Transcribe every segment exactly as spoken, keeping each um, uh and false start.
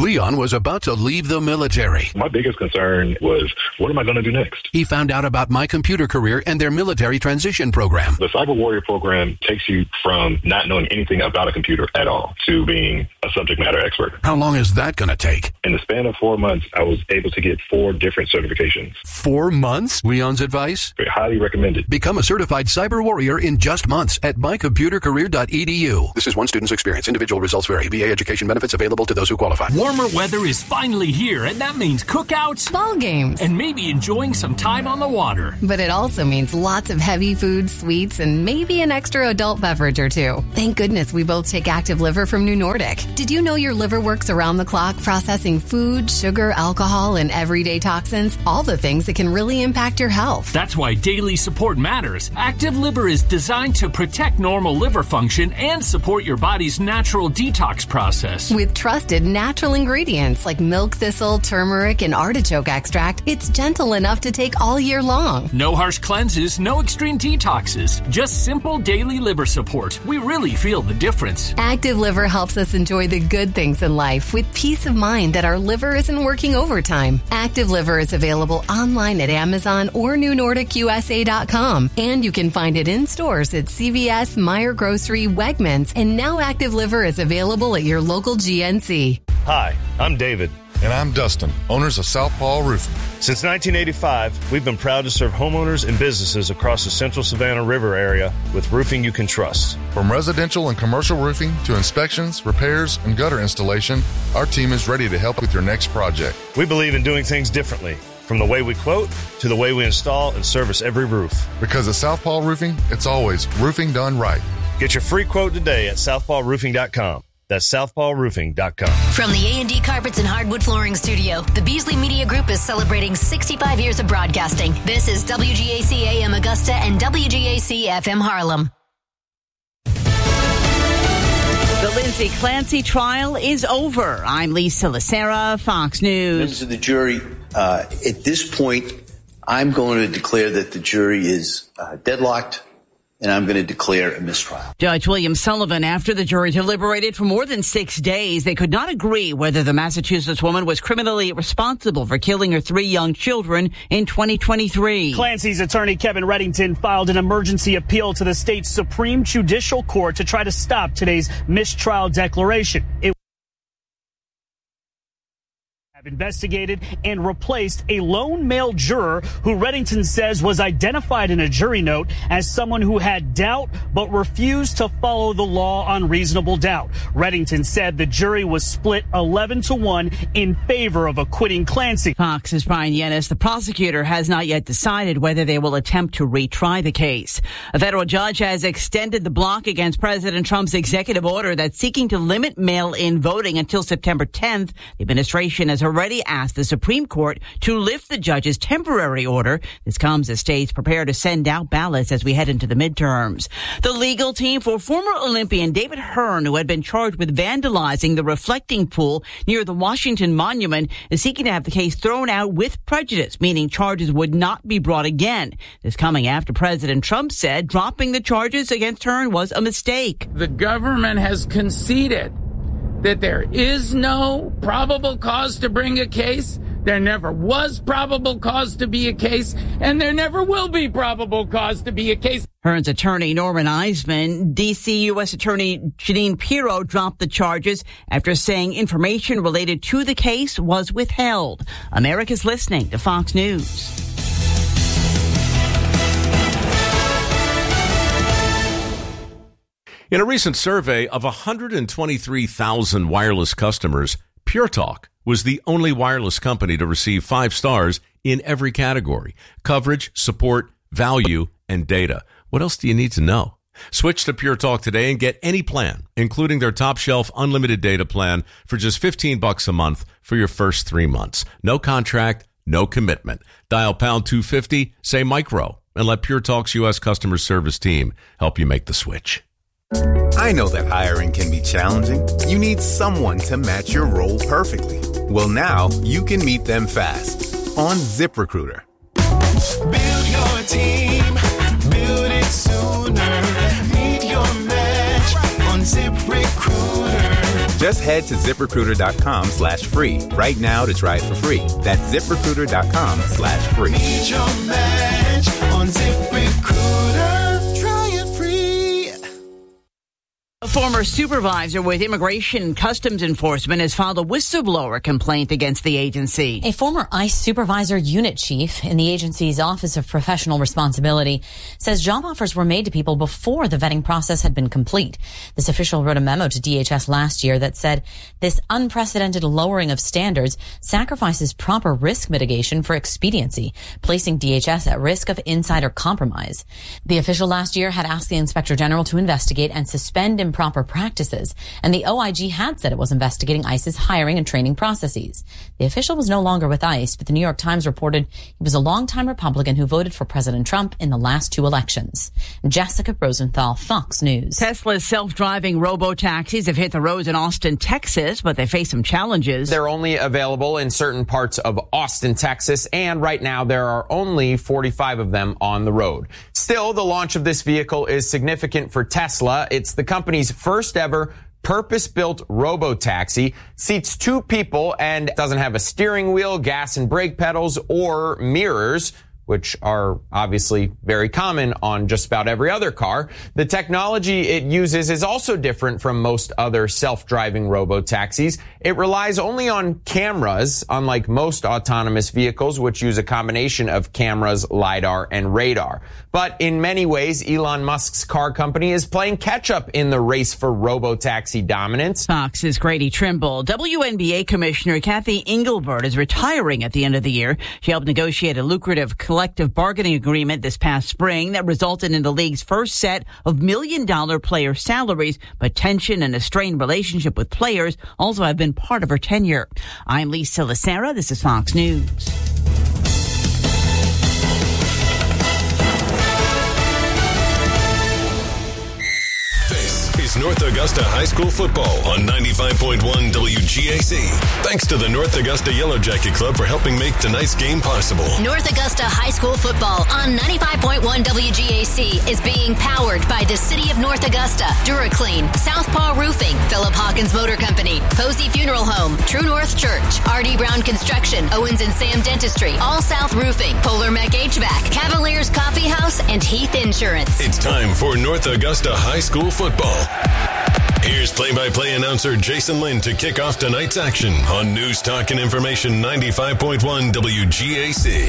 Leon was about to leave the military. My biggest concern was, what am I going to do next? He found out about My Computer Career and their military transition program. The Cyber Warrior program takes you from not knowing anything about a computer at all to being a subject matter expert. How long is that going to take? In the span of four months, I was able to get four different certifications. Four months? Leon's advice? Highly recommended. Become a certified cyber warrior in just months at my computer career dot e d u. This is one student's experience. Individual results vary. V A education benefits available to those who qualify. Warmer weather is finally here, and that means cookouts, ball games, and maybe enjoying some time on the water. But it also means lots of heavy food, sweets, and maybe an extra adult beverage or two. Thank goodness we both take Active Liver from New Nordic. Did you know your liver works around the clock processing food, sugar, alcohol, and everyday toxins? All the things that can really impact your health. That's why daily support matters. Active Liver is designed to protect normal liver function and support your body's natural detox process. With trusted natural ingredients like milk thistle, turmeric, and artichoke extract, it's gentle enough to take all year long. No harsh cleanses, no extreme detoxes, just simple daily liver support. We really feel the difference. Active Liver helps us enjoy the good things in life with peace of mind that our liver isn't working overtime. Active Liver is available online at Amazon or new nordic u s a dot com, and you can find it in stores at C V S, Meijer Grocery, Wegmans, and now Active Liver is available at your local G N C. Hi, I'm David. And I'm Dustin, owners of Southpaw Roofing. Since nineteen eighty-five, we've been proud to serve homeowners and businesses across the central Savannah River area with roofing you can trust. From residential and commercial roofing to inspections, repairs, and gutter installation, our team is ready to help with your next project. We believe in doing things differently, from the way we quote to the way we install and service every roof. Because at Southpaw Roofing, it's always roofing done right. Get your free quote today at southpaw roofing dot com. That's southpaw roofing dot com. From the A and D Carpets and Hardwood Flooring Studio, the Beasley Media Group is celebrating sixty-five years of broadcasting. This is W G A C A M Augusta and W G A C F M Harlem. The Lindsay Clancy trial is over. I'm Lisa Lacera, Fox News. Members of the jury, uh, at this point, I'm going to declare that the jury is uh, deadlocked, and I'm going to declare a mistrial. Judge William Sullivan, after the jury deliberated for more than six days, they could not agree whether the Massachusetts woman was criminally responsible for killing her three young children in twenty twenty-three. Clancy's attorney, Kevin Reddington, filed an emergency appeal to the state's Supreme Judicial Court to try to stop today's mistrial declaration. It have investigated and replaced a lone male juror who Reddington says was identified in a jury note as someone who had doubt but refused to follow the law on reasonable doubt. Reddington said the jury was split eleven to one in favor of acquitting Clancy. Fox's Brian Yennis. The prosecutor has not yet decided whether they will attempt to retry the case. A federal judge has extended the block against President Trump's executive order that's seeking to limit mail-in voting until September tenth. The administration has already asked the Supreme Court to lift the judge's temporary order. This comes as states prepare to send out ballots as we head into the midterms. The legal team for former Olympian David Hearn, who had been charged with vandalizing the reflecting pool near the Washington Monument, is seeking to have the case thrown out with prejudice, meaning charges would not be brought again. This coming after President Trump said dropping the charges against Hearn was a mistake. The government has conceded that there is no probable cause to bring a case. There never was probable cause to be a case, and there never will be probable cause to be a case. Hearn's attorney, Norman Eisman, D C U S Attorney Jeanine Pirro dropped the charges after saying information related to the case was withheld. America's listening to Fox News. In a recent survey of one hundred twenty-three thousand wireless customers, Pure Talk was the only wireless company to receive five stars in every category: coverage, support, value, and data. What else do you need to know? Switch to Pure Talk today and get any plan, including their top shelf unlimited data plan, for just fifteen bucks a month for your first three months. No contract, no commitment. Dial pound two fifty, say micro, and let Pure Talk's U S customer service team help you make the switch. I know that hiring can be challenging. You need someone to match your role perfectly. Well, now you can meet them fast on ZipRecruiter. Build your team, build it sooner. Meet your match on ZipRecruiter. Just head to ZipRecruiter.com slash free right now to try it for free. That's ZipRecruiter.com slash free. Need your match on ZipRecruiter. Try it free. A former supervisor with Immigration and Customs Enforcement has filed a whistleblower complaint against the agency. A former ICE supervisor unit chief in the agency's Office of Professional Responsibility says job offers were made to people before the vetting process had been complete. This official wrote a memo to D H S last year that said this unprecedented lowering of standards sacrifices proper risk mitigation for expediency, placing D H S at risk of insider compromise. The official last year had asked the Inspector General to investigate and suspend improper practices, and the O I G had said it was investigating ICE's hiring and training processes. The official was no longer with ICE, but the New York Times reported he was a longtime Republican who voted for President Trump in the last two elections. Jessica Rosenthal, Fox News. Tesla's self-driving robo-taxis have hit the roads in Austin, Texas, but they face some challenges. They're only available in certain parts of Austin, Texas, and right now there are only forty-five of them on the road. Still, the launch of this vehicle is significant for Tesla. It's the company's first ever purpose-built robo-taxi, seats two people and doesn't have a steering wheel, gas and brake pedals, or mirrors, which are obviously very common on just about every other car. The technology it uses is also different from most other self-driving robo-taxis. It relies only on cameras, unlike most autonomous vehicles, which use a combination of cameras, LiDAR, and radar. But in many ways, Elon Musk's car company is playing catch-up in the race for robo-taxi dominance. Fox's Grady Trimble. W N B A Commissioner Kathy Engelbert is retiring at the end of the year. She helped negotiate a lucrative collective bargaining agreement this past spring that resulted in the league's first set of million-dollar player salaries, but tension and a strained relationship with players also have been part of her tenure. I'm Lisa Lacera. This is Fox News. North Augusta High School football on ninety-five point one W G A C. Thanks to the North Augusta Yellow Jacket Club for helping make tonight's game possible. North Augusta High School football on ninety-five point one W G A C is being powered by the City of North Augusta, Duraclean, Southpaw Roofing, Philip Hawkins Motor Company, Posey Funeral Home, True North Church, R D Brown Construction, Owens and Sam Dentistry, All South Roofing, Polar Mech H V A C, Cavaliers Coffee House, and Heath Insurance. It's time for North Augusta High School football. Here's play-by-play announcer Jason Lind to kick off tonight's action on News Talk and Information ninety-five point one W G A C.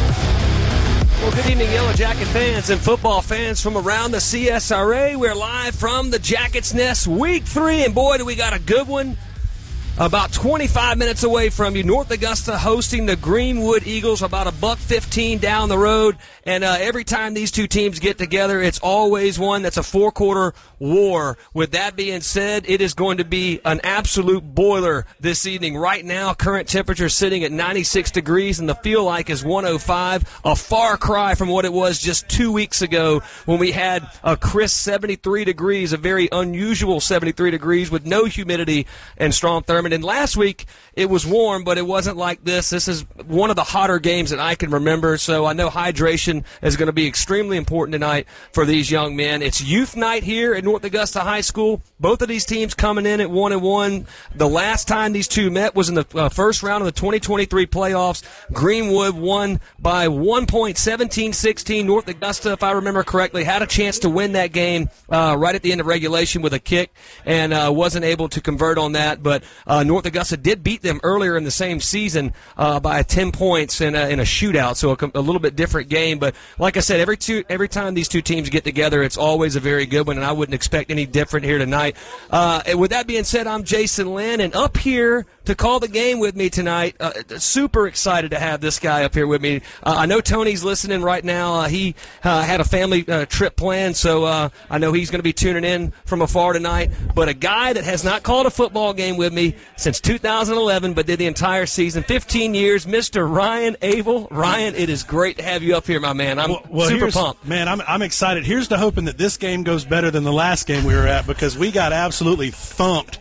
Well, good evening, Yellow Jacket fans and football fans from around the C S R A. We're live from the Jackets' Nest, week three, and boy, do we got a good one. About twenty-five minutes away from you, North Augusta hosting the Greenwood Eagles, about a buck fifteen down the road. And uh, every time these two teams get together, it's always one that's a four-quarter war. With that being said, it is going to be an absolute boiler this evening. Right now, current temperature sitting at ninety-six degrees, and the feel like is one oh five, a far cry from what it was just two weeks ago when we had a crisp seventy-three degrees, a very unusual seventy-three degrees with no humidity and strong thermal. And last week, it was warm, but it wasn't like this. This is one of the hotter games that I can remember, so I know hydration is going to be extremely important tonight for these young men. It's youth night here at North Augusta High School. Both of these teams coming in at one and one. The last time these two met was in the uh, first round of the twenty twenty-three playoffs. Greenwood won by one point, seventeen sixteen. North Augusta, if I remember correctly, had a chance to win that game uh, right at the end of regulation with a kick and uh, wasn't able to convert on that, but uh, North Augusta did beat them earlier in the same season uh, by ten points in a, in a shootout, so a, a little bit different game. But like I said, every two every time these two teams get together, it's always a very good one, and I wouldn't expect any different here tonight. Uh, and with that being said, I'm Jason Lynn, and up here to call the game with me tonight, uh, super excited to have this guy up here with me. Uh, I know Tony's listening right now. Uh, he uh, had a family uh, trip planned, so uh, I know he's going to be tuning in from afar tonight. But a guy that has not called a football game with me since two thousand eleven, but did the entire season, fifteen years, Mister Ryan Abel. Ryan, it is great to have you up here, my man. I'm well, well, super pumped. Man, I'm, I'm excited. Here's to hoping that this game goes better than the last game we were at, because we got absolutely thumped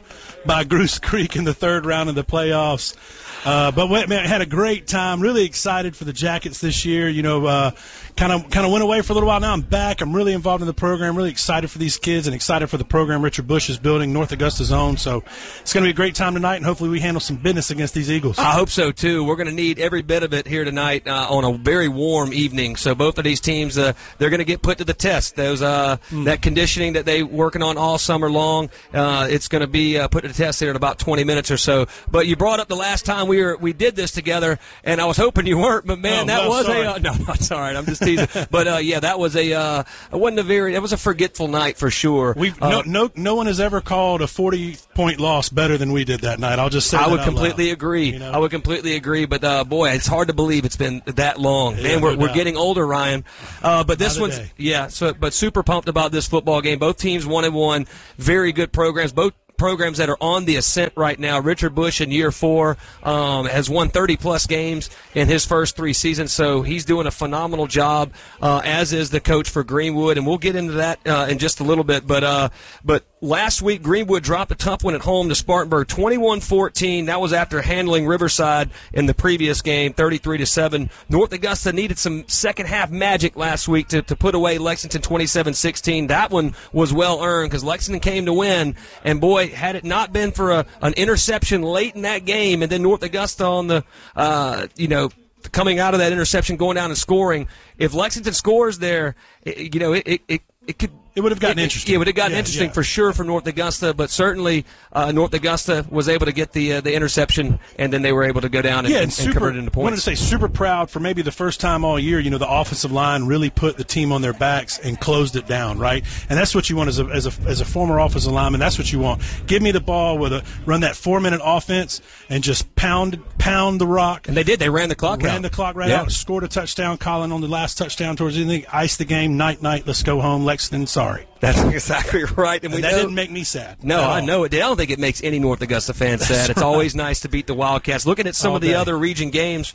by Goose Creek in the third round of the playoffs. Uh, but wait, man, had a great time. Really excited for the Jackets this year. You know, uh, kind of kind of went away for a little while. Now I'm back. I'm really involved in the program. Really excited for these kids and excited for the program Richard Bush is building, North Augusta's own. So it's going to be a great time tonight, and hopefully we handle some business against these Eagles. I hope so too. We're going to need every bit of it here tonight uh, on a very warm evening. So both of these teams, uh, they're going to get put to the test. Those uh, mm. that conditioning that they working on all summer long, uh, it's going to be uh, put to the test here in about twenty minutes or so. But you brought up the last time we were we did this together, and I was hoping you weren't, but man, oh, that no, was sorry. a uh, no, that's all right. I'm just teasing, but uh, yeah, that was a uh, it wasn't a very it was a forgetful night for sure. We've uh, no, no no one has ever called a forty point loss better than we did that night. I'll just say I that would out completely loud. agree. You know? I would completely agree, but uh, boy, it's hard to believe it's been that long. Yeah, man, we're no we're doubt. getting older, Ryan. Uh, but this Another one's day. yeah. So, but super pumped about this football game. Both teams one and one, very good programs. Both programs that are on the ascent right now. Richard Bush in year four um, has won thirty plus games in his first three seasons, so he's doing a phenomenal job, uh, as is the coach for Greenwood, and we'll get into that uh, in just a little bit. But uh, but last week, Greenwood dropped a tough one at home to Spartanburg, twenty-one fourteen. That was after handling Riverside in the previous game, thirty-three to seven. North Augusta needed some second half magic last week to, to put away Lexington twenty-seven sixteen. That one was well earned because Lexington came to win, and boy, had it not been for a, an interception late in that game, and then North Augusta on the, uh, you know, coming out of that interception, going down and scoring. If Lexington scores there, it, you know, it, it, it, it could. It would have gotten it, interesting. It would have gotten yeah, interesting yeah. for sure for North Augusta, but certainly uh, North Augusta was able to get the uh, the interception, and then they were able to go down and, yeah, and, and, super, and convert it into points. I wanted to say super proud for maybe the first time all year. You know, the offensive line really put the team on their backs and closed it down, right? And that's what you want as a as a as a former offensive lineman. That's what you want. Give me the ball with a run that four minute offense and just pound pound the rock. And they did. They ran the clock ran out. Ran the clock right yeah. out. Scored a touchdown. Colin on the last touchdown towards the end. Iced the game. Night night. Let's go home. Lexington. Sorry. That's exactly right. And, and we that know, didn't make me sad. No, no, I know it. I don't think it makes any North Augusta fan sad. It's always nice to beat the Wildcats. Looking at some All of the day. other region games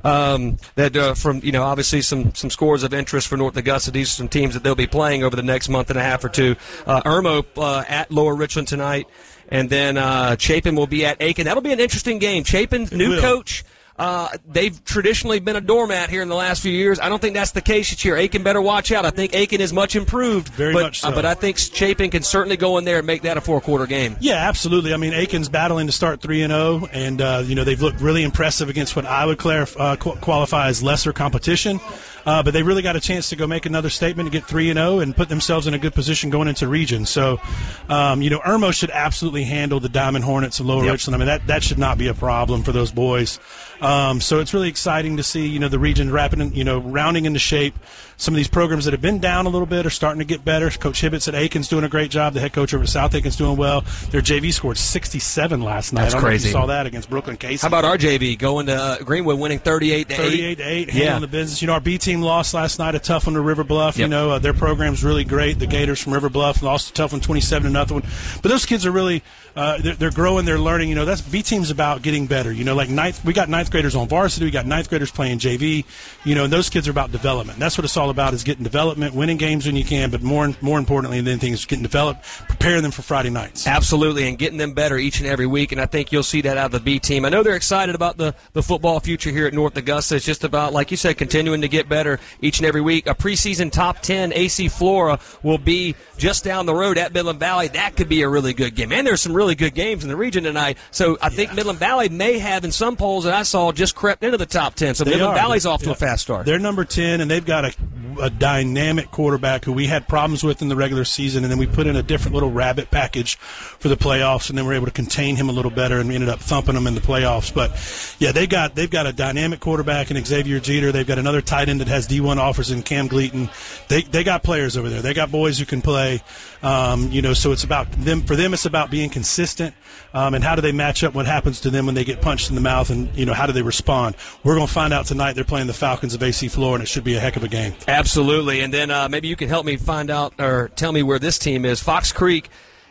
um, that uh, from, you know, obviously some, some scores of interest for North Augusta. These are some teams that they'll be playing over the next month and a half or two. Uh, Irmo uh, at Lower Richland tonight. And then uh, Chapin will be at Aiken. That'll be an interesting game. Chapin, new will. coach. Uh, they've traditionally been a doormat here in the last few years. I don't think that's the case this year. Aiken better watch out. I think Aiken is much improved. Very but, much so. uh, but I think Chapin can certainly go in there and make that a four-quarter game. Yeah, absolutely. I mean, Aiken's battling to start three and oh, and uh, you know they've looked really impressive against what I would clarify, uh, qualify as lesser competition. Uh, but they really got a chance to go make another statement to get three and oh and put themselves in a good position going into region. So, um, you know, Irmo should absolutely handle the Diamond Hornets of Lower Yep. Richland. I mean, that, that should not be a problem for those boys. Um, so it's really exciting to see, you know, the region wrapping, you know, rounding into shape. Some of these programs that have been down a little bit are starting to get better. Coach Hibbets at Aiken's doing a great job. The head coach over at South Aiken's doing well. Their J V scored sixty-seven last night. That's I don't crazy. know if you saw that against Brooklyn Casey. How about our J V going to uh, Greenwood, winning thirty-eight to eight? thirty-eight to eight, handling Yeah. the business. You know, our B team lost last night, a tough one to River Bluff. Yep. You know, uh, their program's really great. The Gators from River Bluff lost a tough one, twenty-seven to nothing. But those kids are really, uh, they're, they're growing, they're learning. You know, that's B team's about getting better. You know, like ninth, we got ninth graders on varsity, we got ninth graders playing J V. You know, and those kids are about development. That's what it's all about, is getting development, winning games when you can, but more more importantly than anything is getting developed, preparing them for Friday nights. Absolutely, and getting them better each and every week, and I think you'll see that out of the B team. I know they're excited about the, the football future here at North Augusta. It's just about, like you said, continuing to get better each and every week. A preseason top ten, A C Flora will be just down the road at Midland Valley. That could be a really good game. And there's some really good games in the region tonight. So I think Midland Valley may have, in some polls that I saw, just crept into the top ten. So They Midland are. Valley's off to Yeah. a fast start. They're number ten, and they've got a, a dynamic quarterback who we had problems with in the regular season, and then we put in a different little rabbit package for the playoffs, and then we were able to contain him a little better, and we ended up thumping him in the playoffs. But yeah, they got they've got a dynamic quarterback in Xavier Jeter. They've got another tight end that has D one offers in Cam Gleaton. They they got players over there. They got boys who can play. Um, you know, so it's about them. For them, it's about being consistent. Um, and how do they match up what happens to them when they get punched in the mouth, and, you know, how do they respond? We're going to find out tonight. They're playing the Falcons of A C Flora, and it should be a heck of a game. Absolutely. And then uh, maybe you can help me find out or tell me where this team is. Fox Creek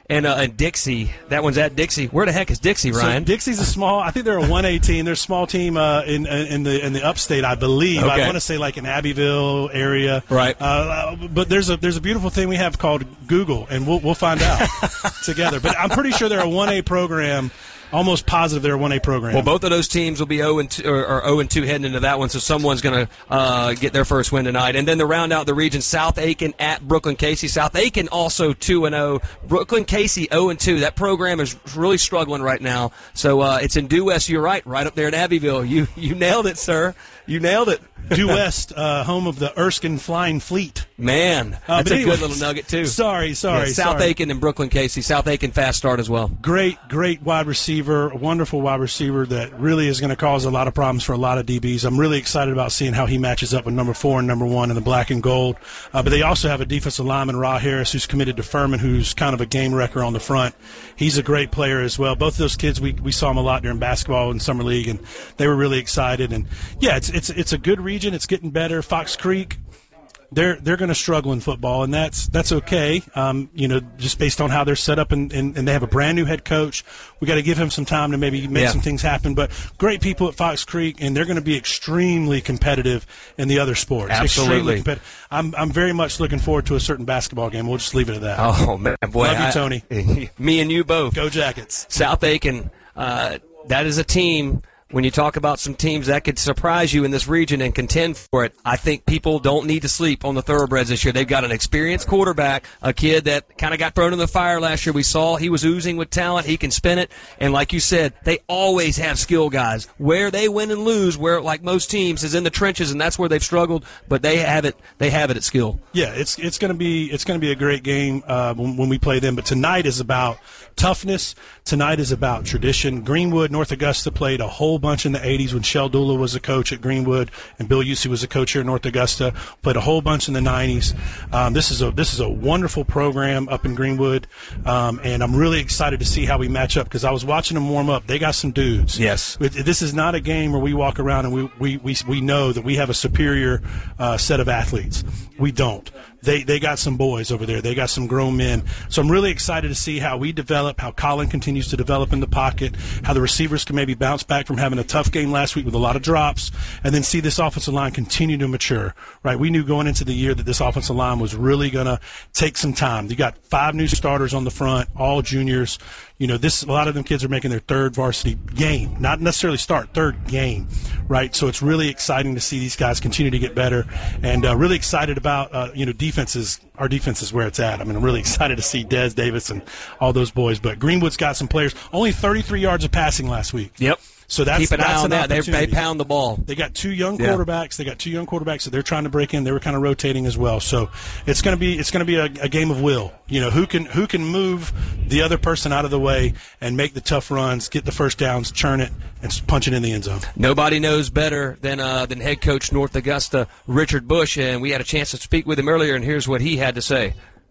and uh, and Dixie. That one's at Dixie. Where the heck is Dixie, Ryan? So Dixie's a small. I think they're a one A team. They're a small team uh, in in the in the upstate, I believe. Okay. I want to say like in Abbeville area, right? Uh, but there's a there's a beautiful thing we have called Google, and we'll we'll find out together. But I'm pretty sure they're a one A program. Almost positive they're a one A program. Well, both of those teams will be oh and two, or, or oh and two heading into that one, so someone's going to uh, get their first win tonight. And then to round out the region, South Aiken at Brooklyn Casey. South Aiken also two and oh. Brooklyn Casey oh and two. That program is really struggling right now. So uh, it's in Due West. You're right, right up there in Abbeville. You you nailed it, sir. You nailed it. Due West, uh, home of the Erskine Flying Fleet. Man, Uh, that's but a anyways, good little nugget, too. Sorry, sorry. Yeah, South sorry. Aiken and Brooklyn Casey. South Aiken fast start as well. Great, great wide receiver, a wonderful wide receiver that really is going to cause a lot of problems for a lot of D Bs. I'm really excited about seeing how he matches up with number four and number one in the black and gold. Uh, but they also have a defensive lineman, Ra Harris, who's committed to Furman, who's kind of a game wrecker on the front. He's a great player as well. Both of those kids, we, we saw them a lot during basketball and summer league, and they were really excited. And, yeah, it's it's it's a good region. It's getting better. Fox Creek, they're they're going to struggle in football, and that's that's okay. Um, you know, just based on how they're set up, and, and, and they have a brand new head coach. We got to give him some time to maybe make Yeah. some things happen. But great people at Fox Creek, and they're going to be extremely competitive in the other sports. Absolutely. Extremely competitive. I'm I'm very much looking forward to a certain basketball game. We'll just leave it at that. Oh, man, boy. Love you, I- Tony. Me and you both. Go Jackets. South Aiken, uh, that is a team. When you talk about some teams that could surprise you in this region and contend for it, I think people don't need to sleep on the Thoroughbreds this year. They've got an experienced quarterback, a kid that kind of got thrown in the fire last year. We saw he was oozing with talent. He can spin it. And like you said, they always have skill guys. Where they win and lose, where like most teams, is in the trenches, and that's where they've struggled. But they have it. They have it at skill. Yeah, it's it's going to be it's going to be a great game uh, when, when we play them. But tonight is about toughness. Tonight is about tradition. Greenwood, North Augusta played a whole bunch in the eighties when Shell Dula was a coach at Greenwood and Bill Usey was a coach here at North Augusta. Played a whole bunch in the nineties. Um, this is a this is a wonderful program up in Greenwood, um, and I'm really excited to see how we match up because I was watching them warm up. They got some dudes. Yes. This is not a game where we walk around and we we we, we know that we have a superior uh, set of athletes. We don't. They they got some boys over there. They got some grown men. So I'm really excited to see how we develop, how Colin continues to develop in the pocket, how the receivers can maybe bounce back from having a tough game last week with a lot of drops, and then see this offensive line continue to mature. Right? We knew going into the year that this offensive line was really going to take some time. You got five new starters on the front, all juniors. You know, this a lot of them kids are making their third varsity game, not necessarily start, third game, right? So it's really exciting to see these guys continue to get better, and uh, really excited about uh, you know defenses. Our defense is where it's at. I mean, I'm really excited to see Des Davis and all those boys. But Greenwood's got some players. Only thirty-three yards of passing last week. Yep. So that's keep an that's eye on an that. They, they opportunity. pound the ball. They got two young Yeah. quarterbacks. They got two young quarterbacks that they're trying to break in. They were kind of rotating as well. So it's going to be it's going to be a, a game of will. You know, who can who can move the other person out of the way and make the tough runs, get the first downs, churn it, and punch it in the end zone. Nobody knows better than uh, than head coach North Augusta Richard Bush, and we had a chance to speak with him earlier, and here's what he had to say.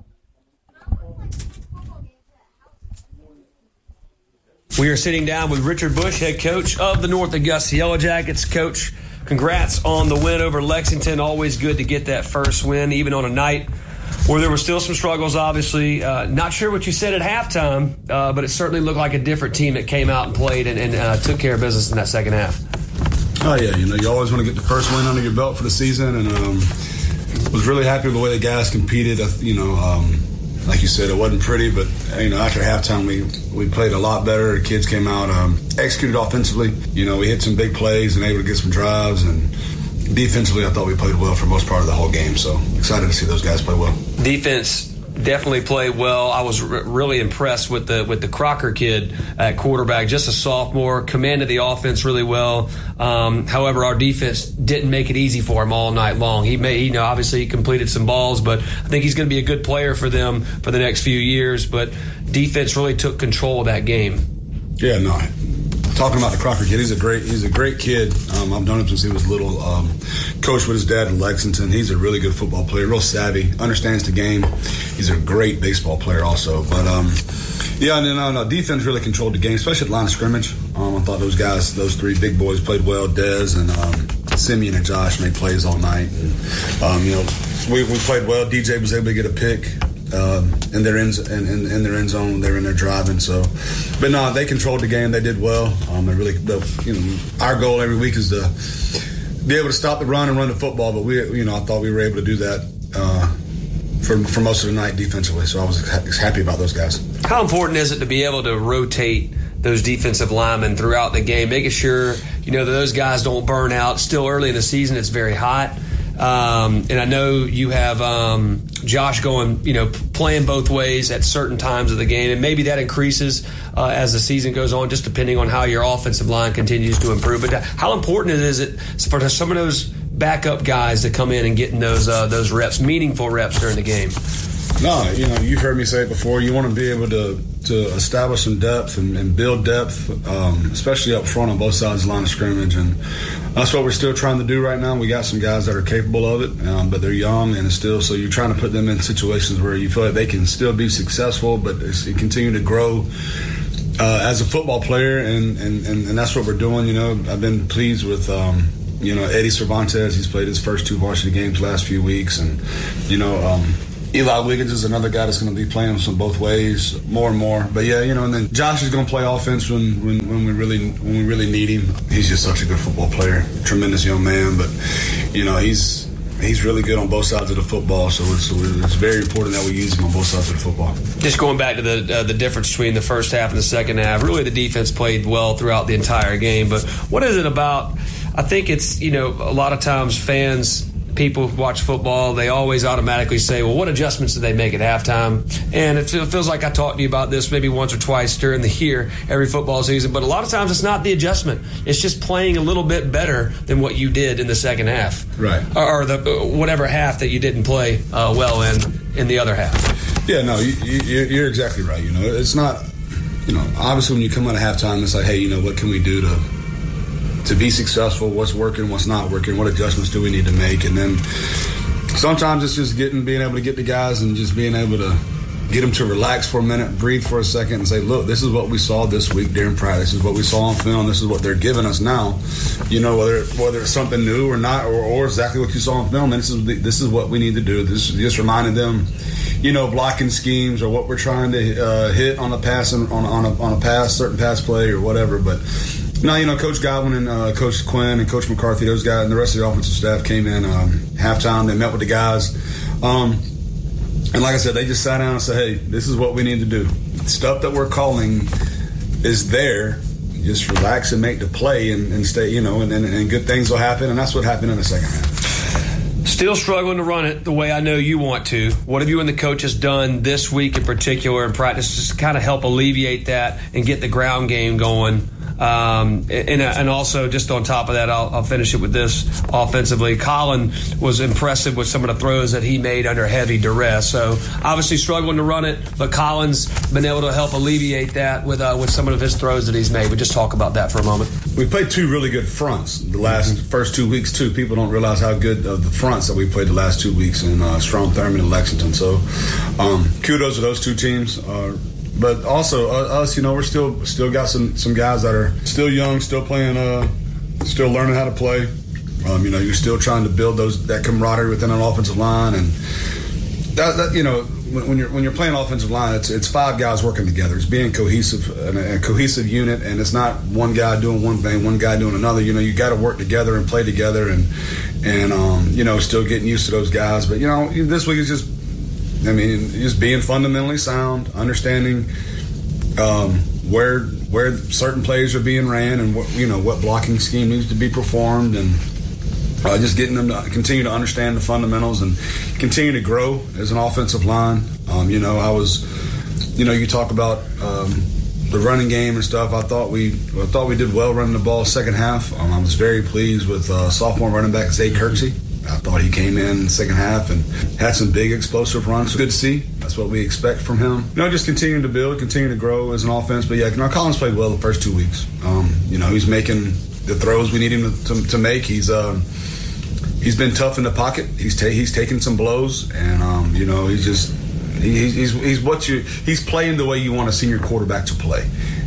We are sitting down with Richard Bush, head coach of the North Augusta Yellow Jackets. Coach, congrats on the win over Lexington. Always good to get that first win, even on a night where there were still some struggles, obviously. Uh, not sure what you said at halftime, uh, but it certainly looked like a different team that came out and played and, and uh, took care of business in that second half. Oh, yeah. You know, you always want to get the first win under your belt for the season, and um, was really happy with the way the guys competed. You know, um, like you said, it wasn't pretty, but, you know, after halftime, we, we played a lot better. The kids came out, um, executed offensively. You know, we hit some big plays and able to get some drives, and defensively, I thought we played well for most part of the whole game. So excited to see those guys play well. Defense definitely played well. I was r- really impressed with the with the Crocker kid at quarterback, just a sophomore, commanded the offense really well. Um, however, our defense didn't make it easy for him all night long. He may, you know, obviously he completed some balls, but I think he's going to be a good player for them for the next few years. But defense really took control of that game. Yeah, no. Talking about the Crocker kid, he's a great he's a great kid. Um, I've known him since he was little. Um, coached with his dad in Lexington. He's a really good football player, real savvy, understands the game. He's a great baseball player also. But um, yeah, no, no, no, defense really controlled the game, especially at the line of scrimmage. Um, I thought those guys, those three big boys, played well. Dez and um, Simeon and Josh made plays all night. And, um, you know, we we played well. D J was able to get a pick. um, in their end in, in, in their end zone. They're in there driving. So, but no, they controlled the game. They did well. Um, they really, you know, our goal every week is to be able to stop the run and run the football. But we, you know, I thought we were able to do that uh, for for most of the night defensively. So I was happy about those guys. How important is it to be able to rotate those defensive linemen throughout the game, making sure, you know, that those guys don't burn out? Still early in the season, it's very hot. Um, and I know you have um, Josh going, you know, playing both ways at certain times of the game, and maybe that increases uh, as the season goes on, just depending on how your offensive line continues to improve. But how important is it for some of those backup guys to come in and getting those uh, those reps, meaningful reps during the game? No, you know, you've heard me say it before. You want to be able to, to establish some depth and, and build depth, um, especially up front on both sides of the line of scrimmage. And that's what we're still trying to do right now. We got some guys that are capable of it, um, but they're young and it's still, so you're trying to put them in situations where you feel like they can still be successful, but it's, continue to grow uh, as a football player. And, and, and, and that's what we're doing. You know, I've been pleased with, um, you know, Eddie Cervantes. He's played his first two varsity games the last few weeks. And, you know, um, Eli Wiggins is another guy that's going to be playing some both ways more and more. But yeah, you know, and then Josh is going to play offense when, when, when we really when we really need him. He's just such a good football player, tremendous young man. But you know, he's he's really good on both sides of the football. So it's, it's very important that we use him on both sides of the football. Just going back to the uh, the difference between the first half and the second half, really the defense played well throughout the entire game. But what is it about? I think it's, you know, a lot of times fans, people who watch football, they always automatically say, well, what adjustments did they make at halftime? And it feels like I talked to you about this maybe once or twice during the year, every football season. But a lot of times it's not the adjustment. It's just playing a little bit better than what you did in the second half. Right. Or, or the whatever half that you didn't play uh, well in in the other half. Yeah, no, you, you, you're exactly right. You know, it's not, you know, obviously when you come out of halftime, it's like, hey, you know, what can we do to to be successful, what's working, what's not working, what adjustments do we need to make? And then sometimes it's just getting, being able to get the guys and just being able to get them to relax for a minute, breathe for a second, and say, look, this is what we saw this week during practice. This is what we saw on film. This is what they're giving us now. You know, whether whether it's something new or not, or, or exactly what you saw on film. And this is this is what we need to do. This is just reminding them, you know, blocking schemes or what we're trying to uh, hit on a pass on on a, on a pass, certain pass play or whatever. But no, you know, Coach Godwin and uh, Coach Quinn and Coach McCarthy, those guys and the rest of the offensive staff came in um, halftime. They met with the guys. Um, and like I said, they just sat down and said, hey, this is what we need to do. Stuff that we're calling is there. Just relax and make the play and, and stay, you know, and, and, and good things will happen. And that's what happened in the second half. Still struggling to run it the way I know you want to. What have you and the coaches done this week in particular in practice just to kind of help alleviate that and get the ground game going? Um, and, and also, just on top of that, I'll, I'll finish it with this offensively. Colin was impressive with some of the throws that he made under heavy duress. So obviously struggling to run it, but Colin's been able to help alleviate that with uh, with some of his throws that he's made. But just talk about that for a moment. We played two really good fronts the last mm-hmm. first two weeks too. People don't realize how good of the fronts that we played the last two weeks in uh, Strom Thurmond and Lexington. So um, kudos to those two teams. Uh, But also uh, us, you know, we're still still got some, some guys that are still young, still playing, uh, still learning how to play. Um, you know, you're still trying to build those that camaraderie within an offensive line, and that, that you know, when, when you're when you're playing offensive line, it's it's five guys working together. It's being cohesive, and a, a cohesive unit, and it's not one guy doing one thing, one guy doing another. You know, you got to work together and play together, and and um, you know, still getting used to those guys. But you know, this week is just. I mean, just being fundamentally sound, understanding um, where where certain plays are being ran, and what you know what blocking scheme needs to be performed, and uh, just getting them to continue to understand the fundamentals and continue to grow as an offensive line. Um, you know, I was, you know, you talk about um, the running game and stuff. I thought we I thought we did well running the ball second half. Um, I was very pleased with uh, sophomore running back Zay Kirksey. I thought he came in the second half and had some big explosive runs. Good to see. That's what we expect from him. You know, just continuing to build, continue to grow as an offense. But yeah, you know, Collins played well the first two weeks. Um, you know, he's making the throws we need him to, to, to make. He's um, he's been tough in the pocket. He's ta- he's taking some blows, and um, you know, he's just he, he's he's what you he's playing the way you want a senior quarterback to play.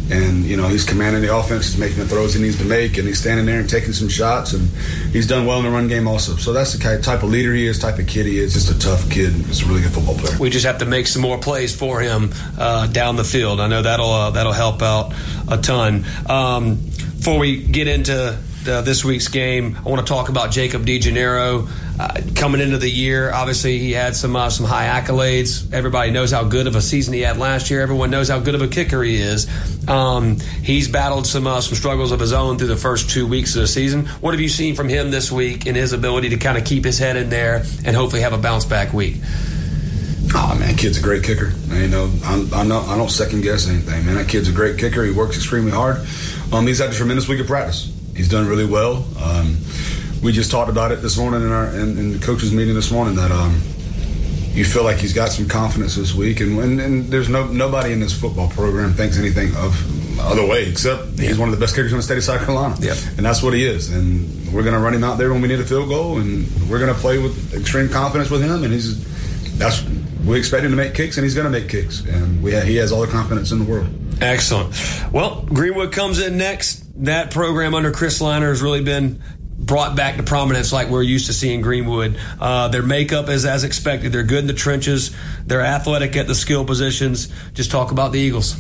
And, you know, he's commanding the offense, he's making the throws he needs to make, and he's standing there and taking some shots, and he's done well in the run game also. So that's the kind, type of leader he is, type of kid he is. Just a tough kid. He's a really good football player. We just have to make some more plays for him uh, down the field. I know that'll uh, that'll help out a ton. Um, before we get into uh, this week's game, I want to talk about Jacob DeGennaro. Uh, coming into the year, obviously he had some uh, some high accolades. Everybody knows how good of a season he had last year. Everyone knows how good of a kicker he is. Um, he's battled some uh, some struggles of his own through the first two weeks of the season. What have you seen from him this week in his ability to kind of keep his head in there and hopefully have a bounce back week? Oh man, kid's a great kicker. You know, I'm, I'm not, I don't second guess anything, man. That kid's a great kicker. He works extremely hard. Um, he's had a tremendous week of practice. He's done really well. Um, we just talked about it this morning in our in, in the coaches meeting this morning that um, you feel like he's got some confidence this week, and, and, and there's no nobody in this football program thinks anything of other way except he's one of the best kickers in the state of South Carolina. Yep. And that's what he is. And we're going to run him out there when we need a field goal, and we're going to play with extreme confidence with him. And he's that's we expect him to make kicks, and he's going to make kicks, and we ha- he has all the confidence in the world. Excellent. Well, Greenwood comes in next. That program under Chris Liner has really been brought back to prominence like we're used to seeing Greenwood. Uh, their makeup is as expected. They're good in the trenches. They're athletic at the skill positions. Just talk about the Eagles.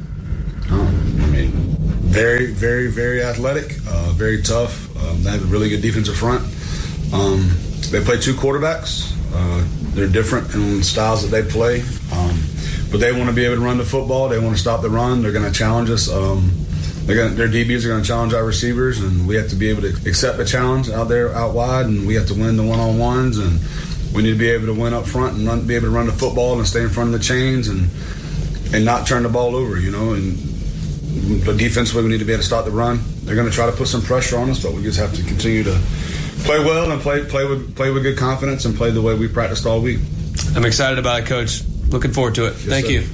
Um, I mean, very, very, very athletic, uh, very tough. Um, they have a really good defensive front. Um, they play two quarterbacks. Uh, they're different in the styles that they play. Um, but they want to be able to run the football. They want to stop the run. They're going to challenge us. Um, They're gonna, their D Bs are going to challenge our receivers, and we have to be able to accept the challenge out there, out wide, and we have to win the one-on-ones, and we need to be able to win up front and run, be able to run the football and stay in front of the chains and and not turn the ball over, you know. And but defensively, we need to be able to stop the run. They're going to try to put some pressure on us, but we just have to continue to play well and play play with play with good confidence and play the way we practiced all week. I'm excited about it, Coach. Looking forward to it. Yes, Thank sir. you.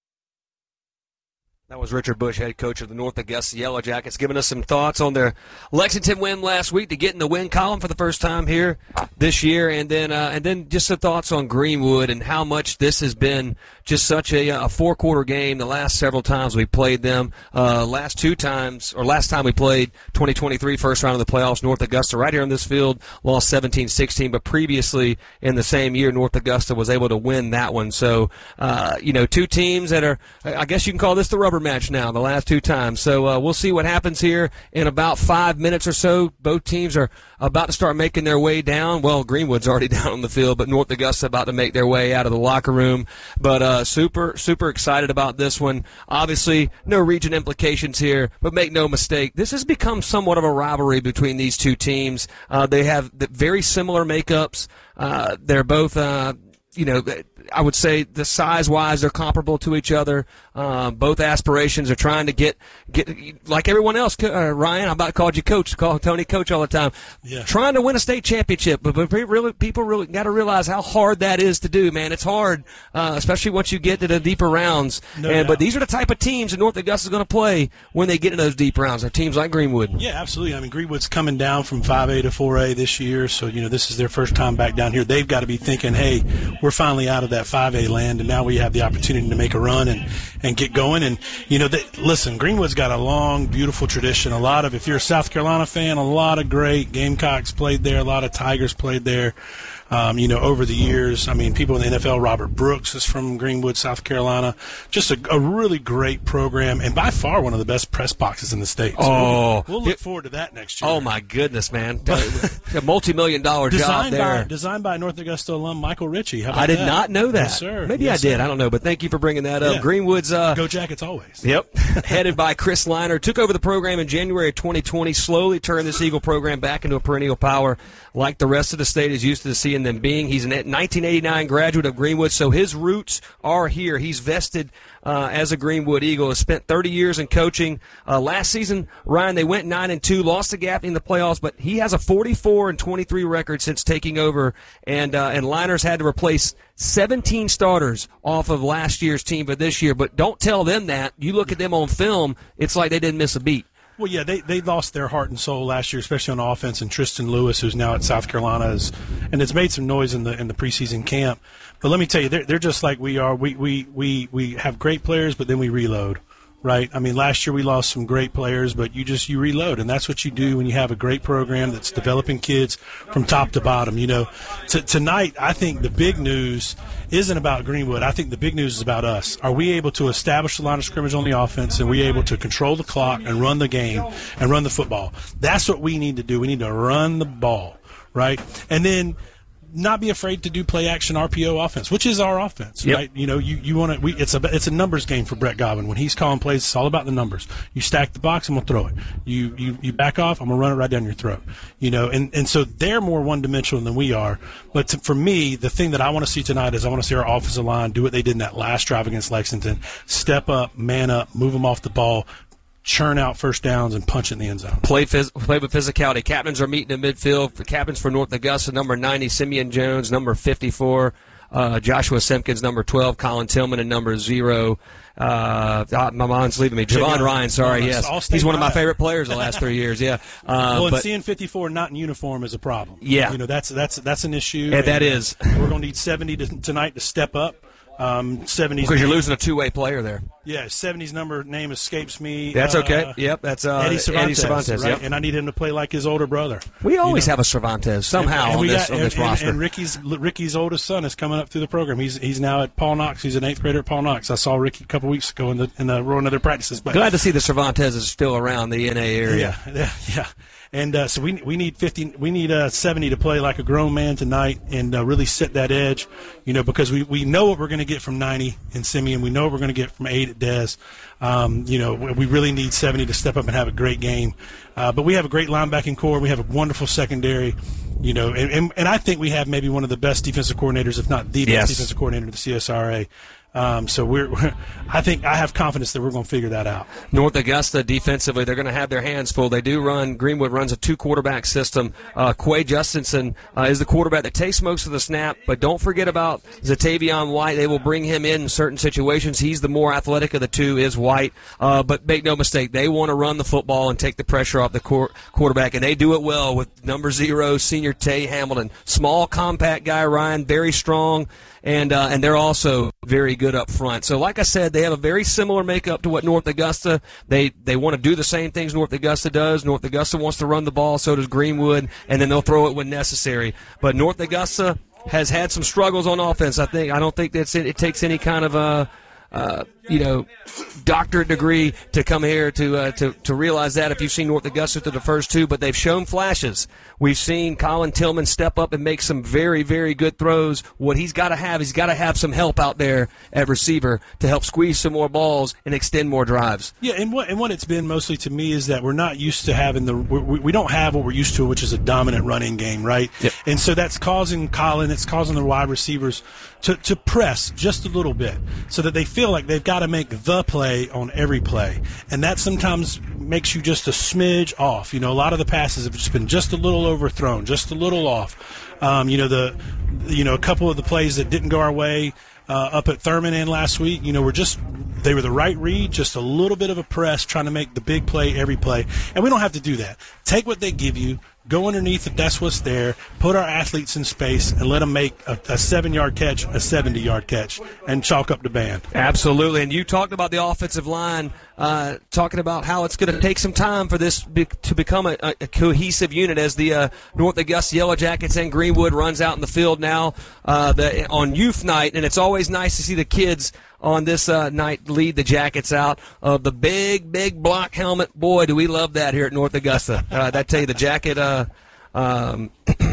That was Richard Bush, head coach of the North Augusta Yellow Jackets, giving us some thoughts on their Lexington win last week to get in the win column for the first time here this year, and then uh, and then just some thoughts on Greenwood and how much this has been just such a, a four-quarter game the last several times we played them. Uh, last two times, or last time we played twenty twenty-three first round of the playoffs, North Augusta right here on this field lost seventeen sixteen, but previously in the same year, North Augusta was able to win that one. So, uh, you know, two teams that are, I guess you can call this the rubber match now, the last two times. So uh, we'll see what happens here in about five minutes or so. Both teams are about to start making their way down. Well, Greenwood's already down on the field, but North Augusta about to make their way out of the locker room. But uh, super, super excited about this one. Obviously, no region implications here, but make no mistake, this has become somewhat of a rivalry between these two teams. Uh, they have very similar makeups. Uh, they're both, uh, you know, I would say the size-wise they're comparable to each other. Uh, both aspirations are trying to get, get like everyone else. Uh, Ryan, I about called you coach, call Tony coach all the time. Yeah. Trying to win a state championship, but, but really, people really got to realize how hard that is to do, man. It's hard, uh, especially once you get to the deeper rounds. No and, doubt. But these are the type of teams that North Augusta is going to play when they get in those deep rounds. They're teams like Greenwood. Yeah, absolutely. I mean, Greenwood's coming down from five A to four A this year, so, you know, this is their first time back down here. They've got to be thinking, hey, we're finally out of that five A land, and now we have the opportunity to make a run and, and get going. And, you know, they, listen, Greenwood's got a long, beautiful tradition. A lot of, if you're a South Carolina fan, a lot of great Gamecocks played there, a lot of Tigers played there. Um, you know, over the years, I mean, people in the N F L, Robert Brooks is from Greenwood, South Carolina. Just a, a really great program, and by far one of the best press boxes in the state. So Oh. we'll, we'll look forward to that next year. Oh, my goodness, man. A multi-million dollar job Designed there. by, designed by North Augusta alum Michael Ritchie. How about I did that? not know that. Yes, sir. Maybe Yes, I did. sir. I don't know, but thank you for bringing that up. Yeah. Greenwood's uh, Go Jackets always. Yep. Headed by Chris Liner. Took over the program in January of twenty twenty, slowly turned this Eagle program back into a perennial power like the rest of the state is used to seeing them being. He's a nineteen eighty-nine graduate of Greenwood, so his roots are here. He's vested uh, as a Greenwood Eagle. Has spent thirty years in coaching. Uh, last season, Ryan, they went nine and two, lost to Gaffney in the playoffs, but he has a forty-four and twenty-three record since taking over, and uh, and Liner's had to replace seventeen starters off of last year's team for this year. But don't tell them that. You look at them on film, it's like they didn't miss a beat. Well, yeah, they, they lost their heart and soul last year, especially on offense. And Tristan Lewis, who's now at South Carolina, is, and it's made some noise in the in the preseason camp. But let me tell you, they're, they're just like we are. We, we we we have great players, but then we reload. right? I mean, last year we lost some great players, but you just you reload, and that's what you do when you have a great program that's developing kids from top to bottom. You know, T- tonight I think the big news isn't about Greenwood. I think the big news is about us. Are we able to establish the line of scrimmage on the offense, and we able to control the clock and run the game and run the football? That's what we need to do. We need to run the ball, right? And then not be afraid to do play action R P O offense, which is our offense, yep. right? You know, you, you want to. We, it's a it's a numbers game for Brett Godwin. When he's calling plays, it's all about the numbers. You stack the box, I'm gonna throw it. You you you back off, I'm gonna run it right down your throat. You know, and, and so they're more one dimensional than we are. But to, for me, the thing that I want to see tonight is I want to see our offensive line do what they did in that last drive against Lexington: step up, man up, move them off the ball, churn out first downs, and punch it in the end zone. Play, phys- play with physicality. Captains are meeting in midfield. For captains for North Augusta, number ninety, Simeon Jones, number fifty-four, uh, Joshua Simpkins, number twelve, Colin Tillman, and number zero. Uh, my mind's leaving me. Javon Ryan, sorry, no, yes. He's one of my favorite players the last three years, yeah. Uh, well, and but, seeing fifty-four not in uniform is a problem. Yeah. You know, that's that's that's an issue. Yeah, that is. We're going to need seventy to, tonight to step up. Um, seventies because you're losing a two-way player there. Yeah, seventies number name escapes me. That's uh, okay. Yep, that's uh, Eddie Cervantes. Eddie Cervantes right? yep. And I need him to play like his older brother. We always you know? have a Cervantes somehow and, and on, this, got, on this and, roster. And Ricky's Ricky's oldest son is coming up through the program. He's he's now at Paul Knox. He's an eighth grader at Paul Knox. I saw Ricky a couple weeks ago in the in the one of their practices. But glad to see the Cervantes is still around the N A area. Yeah, yeah. yeah. And uh, so we we need fifty, we need uh, seventy to play like a grown man tonight and uh, really set that edge, you know, because we, we know what we're going to get from ninety in Simeon. We know what we're going to get from eight at Dez. Um, you know, we really need seventy to step up and have a great game. Uh, but we have a great linebacking core. We have a wonderful secondary, you know, and, and, and I think we have maybe one of the best defensive coordinators, if not the best yes. defensive coordinator in the C S R A. Um, so we're, we're, I think I have confidence that we're going to figure that out. North Augusta defensively, they're going to have their hands full. They do run. Greenwood runs a two quarterback system. Uh, Quay Justinson uh, is the quarterback that takes most of the snap, but don't forget about Zatavion White. They will bring him in in certain situations. He's the more athletic of the two, is White. Uh, but make no mistake, they want to run the football and take the pressure off the qu- quarterback, and they do it well with number zero, senior Tay Hamilton. Small, compact guy, Ryan, very strong. And uh, and they're also very good up front. So, like I said, they have a very similar makeup to what North Augusta. They they want to do the same things North Augusta does. North Augusta wants to run the ball, so does Greenwood, and then they'll throw it when necessary. But North Augusta has had some struggles on offense. I think I don't think that's it, it takes any kind of a uh, you know doctorate degree to come here to uh, to to realize that. If you've seen North Augusta through the first two, but they've shown flashes. We've seen Colin Tillman step up and make some very, very good throws. What he's got to have, he's got to have some help out there at receiver to help squeeze some more balls and extend more drives. Yeah, and what and what it's been mostly to me is that we're not used to having the we, we don't have what we're used to, which is a dominant running game, right? Yep. And so that's causing Colin, it's causing the wide receivers to to press just a little bit, so that they feel like they've got to make the play on every play, and that sometimes makes you just a smidge off. You know, a lot of the passes have just been just a little overthrown, just a little off. Um, you know, the you know a couple of the plays that didn't go our way uh, up at Thurman and last week, you know, were just they were the right read, just a little bit of a press, trying to make the big play every play. And we don't have to do that. Take what they give you, go underneath if that's what's there, put our athletes in space, and let them make a, a seven-yard catch, a seventy-yard catch, and chalk up the band. Absolutely. And you talked about the offensive line, uh, talking about how it's going to take some time for this be- to become a, a cohesive unit as the uh, North Augusta Yellow Jackets and Greenwood runs out in the field now uh, the, on youth night. And it's always nice to see the kids on this uh, night lead the Jackets out of the big, big block helmet. Boy, do we love that here at North Augusta. Uh, I tell you, the jacket, uh, um,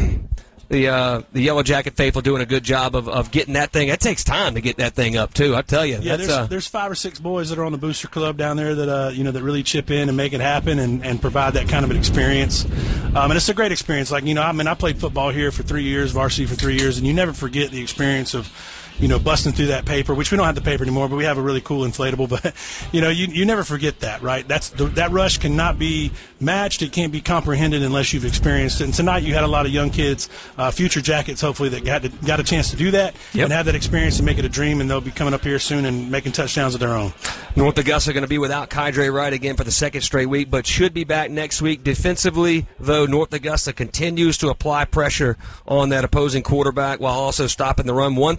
the uh, the Yellow Jacket faithful doing a good job of, of getting that thing. It takes time to get that thing up, too, I tell you. Yeah, that's, there's, uh, there's five or six boys that are on the Booster Club down there that uh, you know that really chip in and make it happen and, and provide that kind of an experience. Um, and it's a great experience. Like, you know, I mean, I played football here for three years, varsity for three years, and you never forget the experience of, you know, busting through that paper, which we don't have the paper anymore, but we have a really cool inflatable. But, you know, you you never forget that, right? That's the, that rush cannot be matched. It can't be comprehended unless you've experienced it. And tonight you had a lot of young kids, uh, future Jackets, hopefully, that got to, got a chance to do that yep. and have that experience and make it a dream, and they'll be coming up here soon and making touchdowns of their own. North Augusta are going to be without Kydre Wright again for the second straight week, but should be back next week. Defensively, though, North Augusta continues to apply pressure on that opposing quarterback while also stopping the run. One thing that's been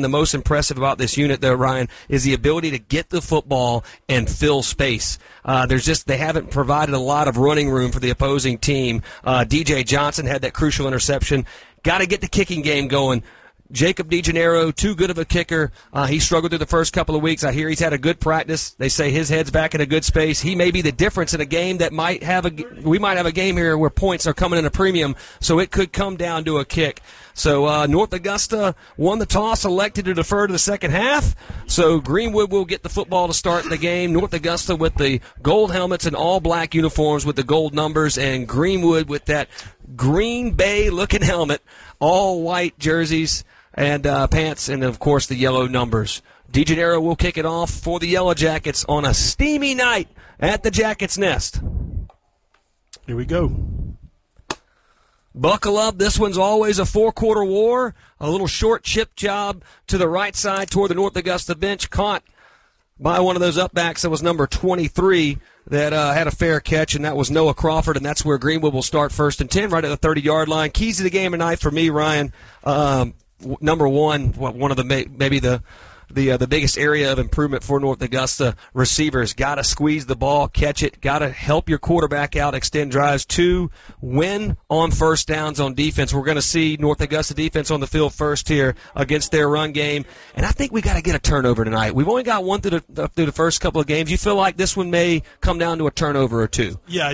been the most impressive about this unit, though, Ryan, is the ability to get the football and fill space. Uh, there's just they haven't provided a lot of running room for the opposing team. Uh, D J Johnson had that crucial interception. Got to get the kicking game going. Jacob DeGennaro, too good of a kicker. Uh, he struggled through the first couple of weeks. I hear he's had a good practice. They say his head's back in a good space. He may be the difference in a game that might have a. We might have a game here where points are coming in a premium, so it could come down to a kick. So uh, North Augusta won the toss, elected to defer to the second half. So Greenwood will get the football to start the game. North Augusta with the gold helmets and all black uniforms with the gold numbers, and Greenwood with that Green Bay-looking helmet, all white jerseys and uh, pants, and, of course, the yellow numbers. DeGennaro will kick it off for the Yellow Jackets on a steamy night at the Jackets' Nest. Here we go. Buckle up. This one's always a four-quarter war. A little short chip job to the right side toward the North Augusta bench, caught by one of those upbacks that was number twenty-three that uh, had a fair catch, and that was Noah Crawford, and that's where Greenwood will start first and ten right at the thirty-yard line. Keys to the game tonight for me, Ryan. Um, number one, one of the maybe the the uh, the biggest area of improvement for North Augusta receivers. Got to squeeze the ball, catch it. Got to help your quarterback out, extend drives. Two, win on first downs on defense. We're going to see North Augusta defense on the field first here against their run game, and I think we got to get a turnover tonight. We've only got one through the through the first couple of games. You feel like this one may come down to a turnover or two? Yeah.